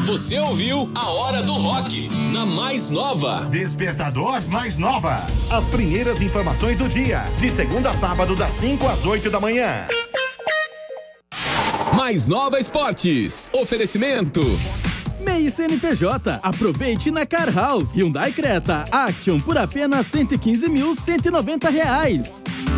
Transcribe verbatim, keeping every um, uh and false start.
Você ouviu A Hora do Rock, na Mais Nova. Despertador Mais Nova. As primeiras informações do dia, de segunda a sábado, das cinco às oito da manhã. Mais Nova Esportes. Oferecimento M E I C N P J, aproveite na Car House. Hyundai Creta Action por apenas cento e quinze mil, cento e noventa reais.